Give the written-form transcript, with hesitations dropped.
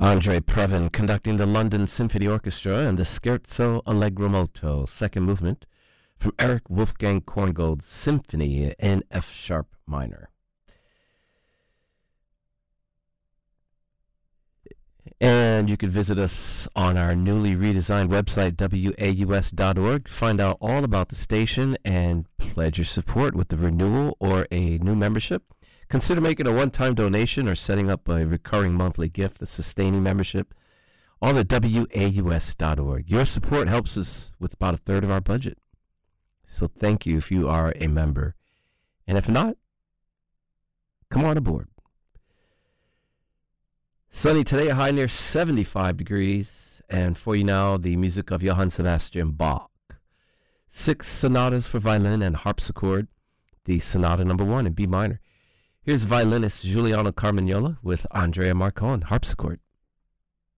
Andre Previn conducting the London Symphony Orchestra and the Scherzo Allegro Molto, second movement, from Eric Wolfgang Korngold's Symphony in F sharp minor. And you can visit us on our newly redesigned website, waus.org. Find out all about the station and pledge your support with the renewal or a new membership. Consider making a one-time donation or setting up a recurring monthly gift, a sustaining membership, all at waus.org. Your support helps us with about a third of our budget. So thank you if you are a member. And if not, come on aboard. Sunny today, a high near 75 degrees. And for you now, the music of Johann Sebastian Bach. 6 sonatas for violin and harpsichord. The sonata number 1 in B minor. Here's violinist Giuliano Carmagnola with Andrea Marcon, harpsichord.